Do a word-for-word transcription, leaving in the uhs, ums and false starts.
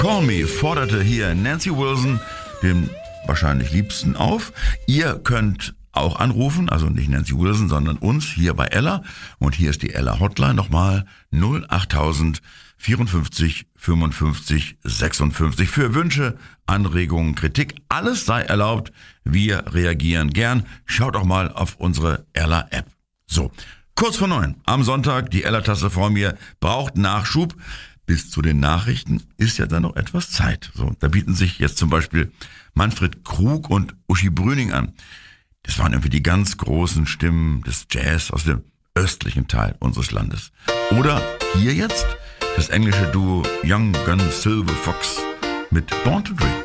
Call Me forderte hier Nancy Wilson, den wahrscheinlich Liebsten, auf. Ihr könnt auch anrufen, also nicht Nancy Wilson, sondern uns hier bei Ella. Und hier ist die Ella Hotline nochmal null achttausend vierundfünfzig fünfundfünfzig sechsundfünfzig für Wünsche, Anregungen, Kritik. Alles sei erlaubt. Wir reagieren gern. Schaut auch mal auf unsere Ella-App. So, kurz vor neun am Sonntag, die Ella-Tasse vor mir braucht Nachschub. Bis zu den Nachrichten ist ja dann noch etwas Zeit. So, da bieten sich jetzt zum Beispiel Manfred Krug und Uschi Brüning an. Das waren irgendwie die ganz großen Stimmen des Jazz aus dem östlichen Teil unseres Landes. Oder hier jetzt das englische Duo Young Gun Silver Fox mit Born to Dream.